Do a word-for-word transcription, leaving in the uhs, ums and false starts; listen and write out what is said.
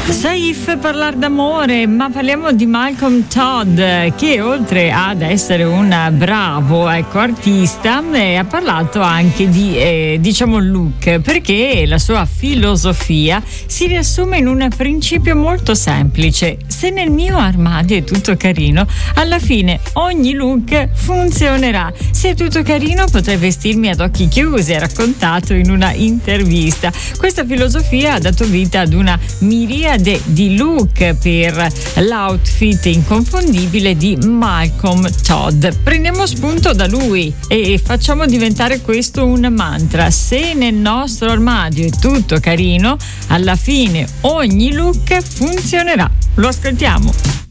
Saif, parlare d'amore, ma parliamo di Malcolm Todd, che oltre ad essere un bravo ecco, artista eh, ha parlato anche di eh, diciamo look, perché la sua filosofia si riassume in un principio molto semplice: se nel mio armadio è tutto carino, alla fine ogni look funzionerà. Se è tutto carino potrei vestirmi ad occhi chiusi, ha raccontato in una intervista. Questa filosofia ha dato vita ad una miriade di look per l'outfit inconfondibile di Malcolm Todd. Prendiamo spunto da lui e facciamo diventare questo un mantra: se nel nostro armadio è tutto carino, alla fine ogni look funzionerà. Lo ascoltiamo.